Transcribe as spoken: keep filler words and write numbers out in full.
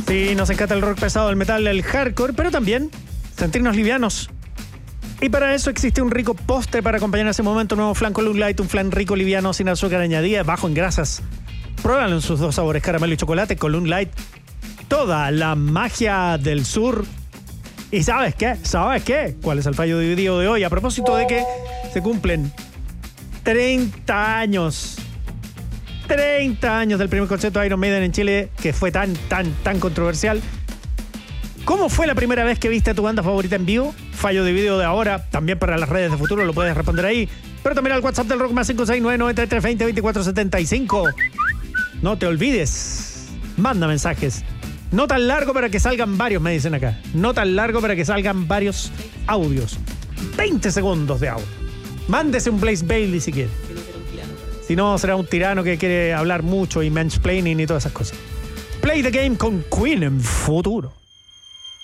Sí, nos encanta el rock pesado, el metal, el hardcore, pero también sentirnos livianos. Y para eso existe un rico postre para acompañar ese momento. Un nuevo flan Column Light, un flan rico, liviano, sin azúcar añadida, bajo en grasas. Pruébalo en sus dos sabores, caramelo y chocolate. Column Light, toda la magia del sur. ¿Y sabes qué? ¿Sabes qué? ¿Cuál es el fallo dividido de hoy? A propósito de que se cumplen treinta años. treinta años del primer concierto de Iron Maiden en Chile, que fue tan, tan, tan controversial. ¿Cómo fue la primera vez que viste a tu banda favorita en vivo? Fallo de video de ahora, también para las redes de futuro, lo puedes responder ahí. Pero también al WhatsApp del Rock más cinco seis nueve, nueve tres dos cero, dos cuatro siete cinco. No te olvides, manda mensajes. No tan largo para que salgan varios, me dicen acá. No tan largo para que salgan varios audios. veinte segundos de audio. Mándese un Blaze Bailey si quiere. Si no, será un tirano que quiere hablar mucho y mansplaining y todas esas cosas. Play the game con Queen en futuro.